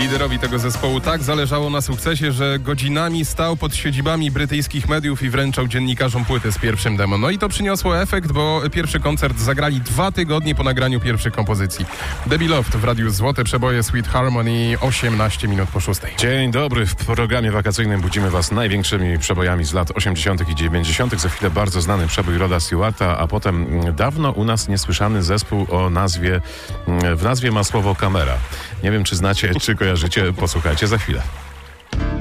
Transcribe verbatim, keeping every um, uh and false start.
Liderowi tego zespołu tak zależało na sukcesie, że godzinami stał pod siedzibami brytyjskich mediów i wręczał dziennikarzom płytę z pierwszym demo. No i to przyniosło efekt, bo pierwszy koncert zagrali dwa tygodnie po nagraniu pierwszych kompozycji. Debbie Loft w radiu Złote Przeboje, Sweet Harmony, osiemnaście minut po szóstej. Dzień dobry. W programie wakacyjnym budzimy Was największymi przebojami z lat osiemdziesiątych i dziewięćdziesiątych. Za chwilę bardzo znany przebój Roda Stewarta, a potem dawno u nas niesłyszany zespół o nazwie, w nazwie ma słowo kamera. Nie wiem, czy znacie, czy kojarzycie. Posłuchajcie za chwilę.